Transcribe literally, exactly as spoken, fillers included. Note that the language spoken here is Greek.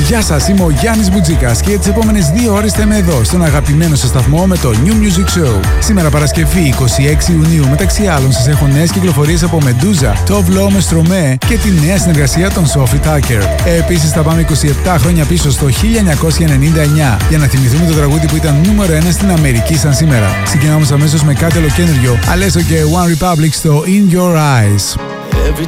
Γεια σας, είμαι ο Γιάννης Μπουτζίκας και τις επόμενες δύο ώρες θα είμαι εδώ στον αγαπημένο σας σταθμό με το New Music Show. Σήμερα Παρασκευή εικοστή έκτη Ιουνίου, μεταξύ άλλων σας έχω νέες κυκλοφορίες από Medusa, Tove Lo με Stromae και τη νέα συνεργασία των Sophie Tucker. Επίσης θα πάμε είκοσι επτά χρόνια πίσω στο χίλια εννιακόσια ενενήντα εννιά για να θυμηθούμε το τραγούδι που ήταν νούμερο ένα στην Αμερική σαν σήμερα. Ξεκινάμε αμέσως με κάτι ολοκένουργιο, Alesso και One Republic στο In Your Eyes.